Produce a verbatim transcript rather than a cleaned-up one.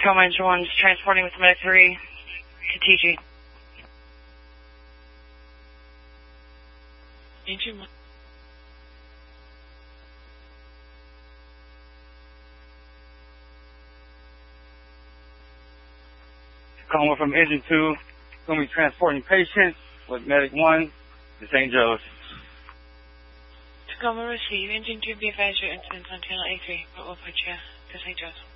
Tacoma Engine one, just transporting with Medic three to T G. Engine one. Tacoma from Engine two, going to be transporting patients with Medic one to Saint Joe's. Tacoma receive. Engine two, be advised your incidents on channel A three, but we'll put you to Saint Joe's.